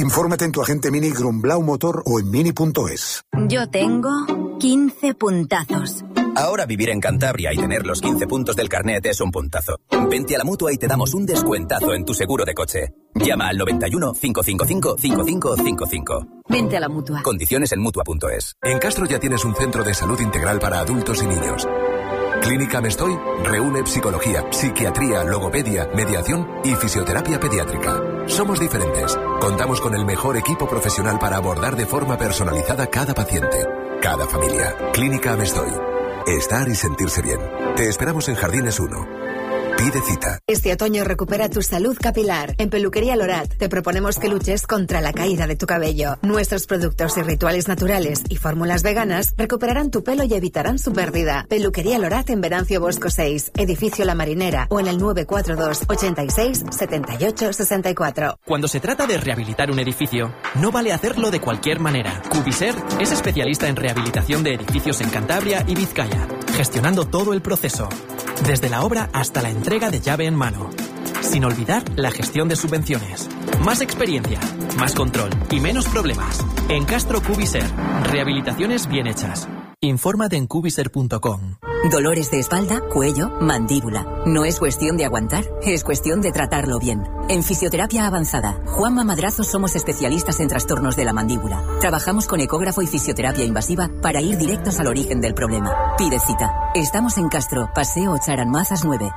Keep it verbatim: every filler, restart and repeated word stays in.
Infórmate en tu agente Mini Grumblau Motor o en mini punto es. Yo tengo quince puntazos. Ahora vivir en Cantabria y tener los quince puntos del carnet es un puntazo. Vente a la Mutua y te damos un descuentazo en tu seguro de coche. Llama al noventa y uno, cinco cinco cinco, cinco cinco cinco cinco. Vente a la Mutua. Condiciones en Mutua punto es. En Castro ya tienes un centro de salud integral para adultos y niños. Clínica Mestoy reúne psicología, psiquiatría, logopedia, mediación y fisioterapia pediátrica. Somos diferentes. Contamos con el mejor equipo profesional para abordar de forma personalizada cada paciente, cada familia. Clínica Mestoy. Estar y sentirse bien. Te esperamos en Jardines uno. Pide cita. Este otoño recupera tu salud capilar. En Peluquería Lorat te proponemos que luches contra la caída de tu cabello. Nuestros productos y rituales naturales y fórmulas veganas recuperarán tu pelo y evitarán su pérdida. Peluquería Lorat en Venancio Bosco seis, Edificio La Marinera o en el nueve cuatro dos, ochenta y seis, setenta y ocho, sesenta y cuatro. Cuando se trata de rehabilitar un edificio, no vale hacerlo de cualquier manera. Cubiser es especialista en rehabilitación de edificios en Cantabria y Vizcaya, gestionando todo el proceso, desde la obra hasta la entrega de llave en mano. Sin olvidar la gestión de subvenciones. Más experiencia, más control y menos problemas. En Castro Cubiser, rehabilitaciones bien hechas. Infórmate en cubiser punto com. Dolores de espalda, cuello, mandíbula. No es cuestión de aguantar, es cuestión de tratarlo bien. En Fisioterapia Avanzada, Juanma Madrazo somos especialistas en trastornos de la mandíbula. Trabajamos con ecógrafo y fisioterapia invasiva para ir directos al origen del problema. Pide cita. Estamos en Castro, Paseo Ocharan Mazas nueve.